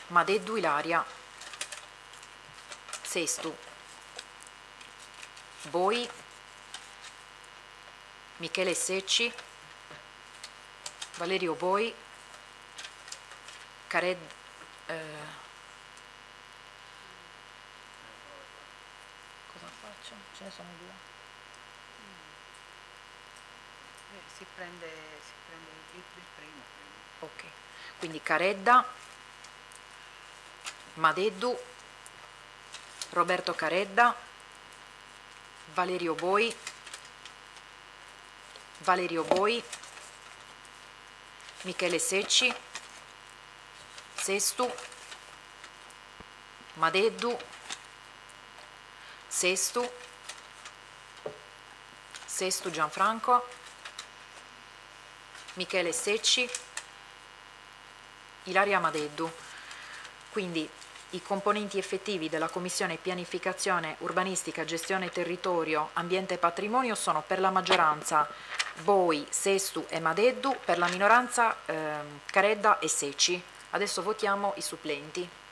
Madeddu Ilaria, Sestu Boi, Michele Secci, Valerio Boi, cosa faccio? Ce ne sono due. Si prende il primo. Ok, quindi Caredda, Madeddu, Roberto Caredda, Valerio Boi, Michele Secci, Sestu, Madeddu, Sestu Gianfranco, Michele Secci, Ilaria Madeddu. Quindi i componenti effettivi della Commissione Pianificazione Urbanistica, Gestione Territorio, Ambiente e Patrimonio sono per la maggioranza Boi, Sestu e Madeddu, per la minoranza Caredda e Secci. Adesso votiamo i supplenti.